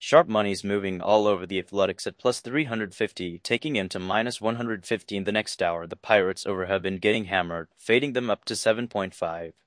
Sharp money's moving all over the Athletics at plus 350, taking into minus 150 in the next hour. The Pirates over have been getting hammered, fading them up to 7.5.